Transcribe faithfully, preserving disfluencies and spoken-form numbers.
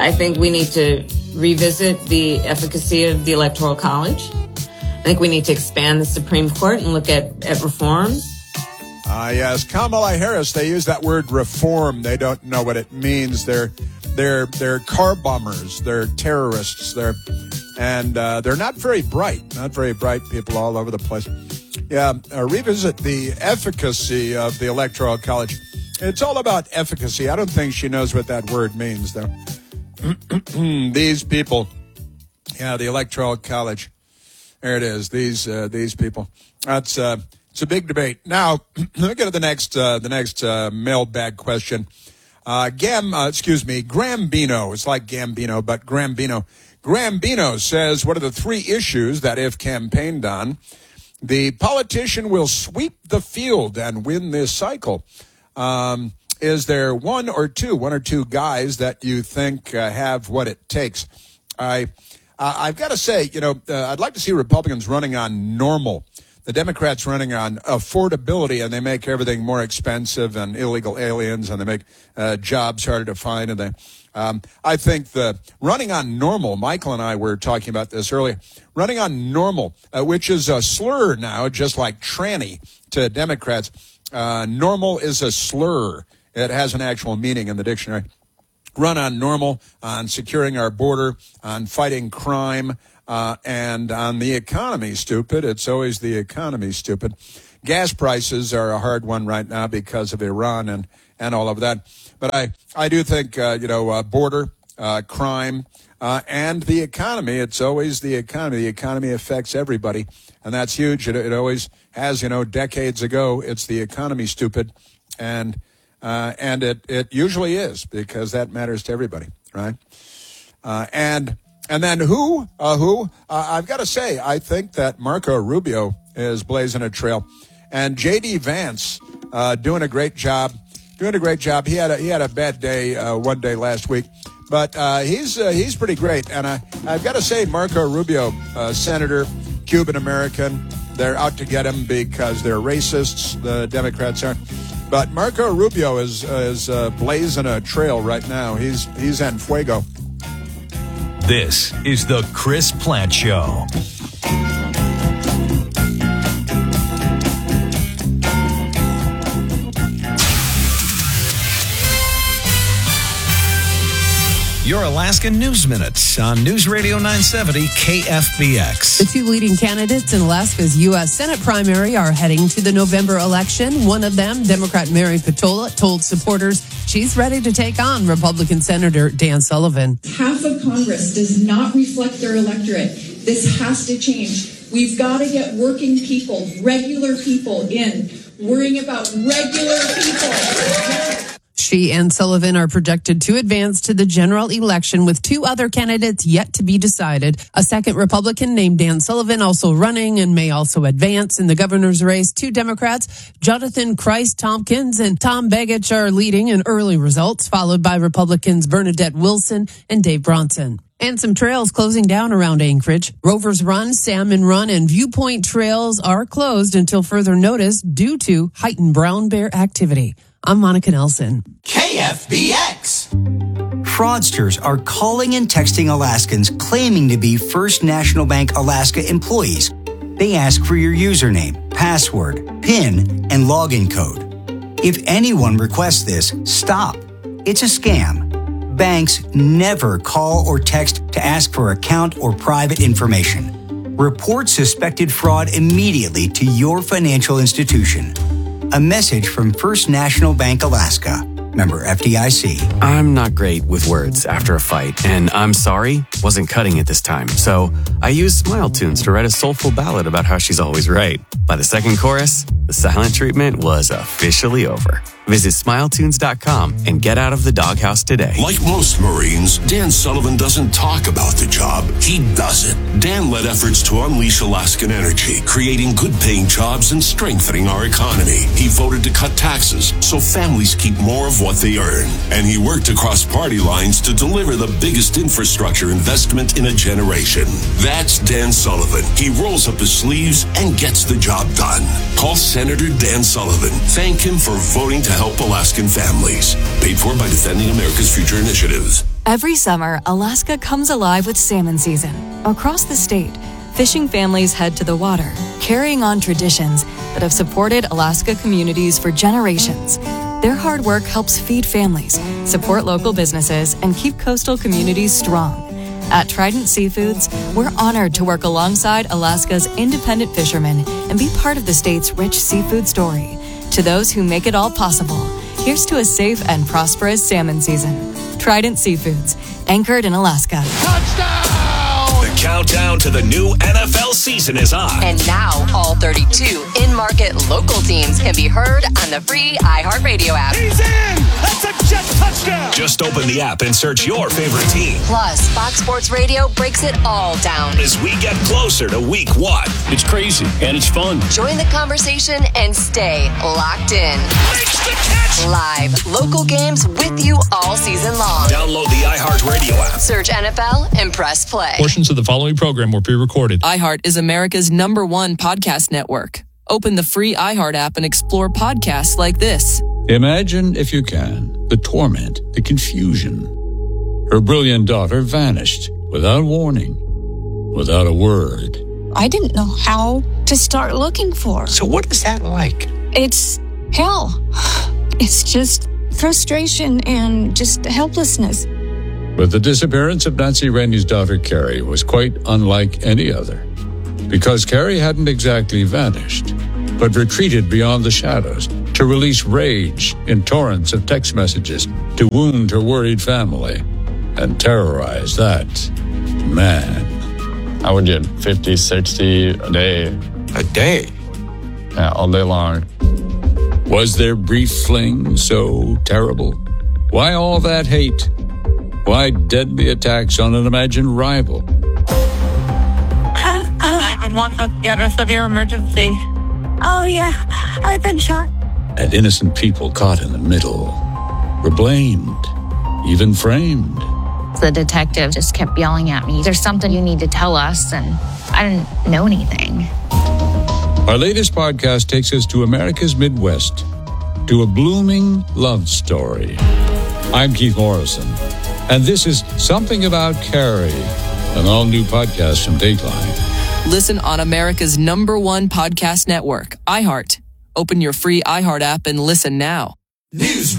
I think we need to revisit the efficacy of the Electoral College. I think we need to expand the Supreme Court and look at, at reforms. Uh, yes, Kamala Harris, they use that word reform. They don't know what it means. They're they're they're car bombers. They're terrorists. They're and uh, they're not very bright. Not very bright people all over the place. Yeah, uh, revisit the efficacy of the Electoral College. It's all about efficacy. I don't think she knows what that word means, though. These people, yeah, the Electoral College. There it is. These uh, these people. That's uh, it's a big debate. Now, let me get to the next uh, the next uh, mailbag question. Uh, Gam, uh, excuse me, Grambino. It's like Gambino, but Grambino. Grambino says, what are the three issues that, if campaigned on, the politician will sweep the field and win this cycle? Um, is there one or two, one or two guys that you think uh, have what it takes? I, uh, I've got to say, you know, uh, I'd like to see Republicans running on normal. The Democrats running on affordability, and they make everything more expensive, and illegal aliens, and they make uh, jobs harder to find. And they, um, I think the running on normal, Michael and I were talking about this earlier, running on normal, uh, which is a slur now, just like tranny to Democrats. Uh, normal is a slur. It has an actual meaning in the dictionary. Run on normal, on securing our border, on fighting crime, uh, and on the economy, stupid. It's always the economy, stupid. Gas prices are a hard one right now because of Iran and, and all of that. But I, I do think, uh, you know, uh, border, uh, crime, uh, and the economy. It's always the economy. The economy affects everybody, and that's huge. It, it always has, you know, decades ago. It's the economy, stupid. And Uh, and it, it usually is, because that matters to everybody, right? Uh, and and then who, uh, who, uh, I've got to say, I think that Marco Rubio is blazing a trail. And J D Vance uh, doing a great job, doing a great job. He had a, he had a bad day uh, one day last week, but uh, he's uh, he's pretty great. And I, I've got to say, Marco Rubio, uh, Senator, Cuban-American, they're out to get him because they're racists, the Democrats are. But Marco Rubio is is uh, blazing a trail right now. He's he's en fuego. This is the Chris Plante Show. Your Alaskan News Minutes on News Radio nine seventy K F B X. The two leading candidates in Alaska's U S Senate primary are heading to the November election. One of them, Democrat Mary Petola, told supporters she's ready to take on Republican Senator Dan Sullivan. Half of Congress does not reflect their electorate. This has to change. We've got to get working people, regular people in, worrying about regular people. She and Sullivan are projected to advance to the general election with two other candidates yet to be decided. A second Republican named Dan Sullivan also running and may also advance in the governor's race. Two Democrats, Jonathan Christ Tompkins and Tom Begich, are leading in early results, followed by Republicans Bernadette Wilson and Dave Bronson. And some trails closing down around Anchorage. Rover's Run, Salmon Run, and Viewpoint trails are closed until further notice due to heightened brown bear activity. I'm Monica Nelson. K F B X. Fraudsters are calling and texting Alaskans claiming to be First National Bank Alaska employees. They ask for your username, password, PIN, and login code. If anyone requests this, stop. It's a scam. Banks never call or text to ask for account or private information. Report suspected fraud immediately to your financial institution. A message from First National Bank Alaska. Member F D I C. I'm not great with words after a fight, and I'm sorry wasn't cutting it this time. So I used Smile Tunes to write a soulful ballad about how she's always right. By the second chorus, the silent treatment was officially over. Visit smile tunes dot com and get out of the doghouse today. Like most Marines, Dan Sullivan doesn't talk about the job. He does it. Dan led efforts to unleash Alaskan energy, creating good-paying jobs and strengthening our economy. He voted to cut taxes so families keep more of what they earn. And he worked across party lines to deliver the biggest infrastructure investment in a generation. That's Dan Sullivan. He rolls up his sleeves and gets the job done. Call Senator Dan Sullivan. Thank him for voting to help Alaskan families. Paid for by Defending America's Future Initiatives. Every summer, Alaska comes alive with salmon season. Across the state, fishing families head to the water, carrying on traditions that have supported Alaska communities for generations. Their hard work helps feed families, support local businesses, and keep coastal communities strong. At Trident Seafoods, we're honored to work alongside Alaska's independent fishermen and be part of the state's rich seafood story. To those who make it all possible, here's to a safe and prosperous salmon season. Trident Seafoods, anchored in Alaska. The countdown to the new N F L season is on. And now, all thirty-two in-market local teams can be heard on the free iHeartRadio app. He's in! That's a jet touchdown! Just open the app and search your favorite team. Plus, Fox Sports Radio breaks it all down as we get closer to week one. It's crazy, and it's fun. Join the conversation and stay locked in. Makes the catch! Live, local games with you all season long. Download the iHeartRadio app. Search N F L and press play. Portions of the following program were pre-recorded. iHeart is America's number one podcast network. Open the free iHeart app and explore podcasts like this. Imagine, if you can, the torment, the confusion. Her brilliant daughter vanished without warning, without a word. I didn't know how to start looking for her. So what is that like? It's hell. It's just frustration and just helplessness. But the disappearance of Nancy Rainey's daughter, Carrie, was quite unlike any other. Because Carrie hadn't exactly vanished, but retreated beyond the shadows to release rage in torrents of text messages to wound her worried family and terrorize that man. I would get fifty, sixty a day. A day? Yeah, all day long. Was their brief fling so terrible? Why all that hate? Why deadly attacks on an imagined rival? nine one one, you have a severe emergency. Oh, yeah, I've been shot. And innocent people caught in the middle were blamed, even framed. The detective just kept yelling at me, "There's something you need to tell us," and I didn't know anything. Our latest podcast takes us to America's Midwest, to a blooming love story. I'm Keith Morrison, and this is Something About Carrie, an all-new podcast from Dateline. Listen on America's number one podcast network, iHeart. Open your free iHeart app and listen now. News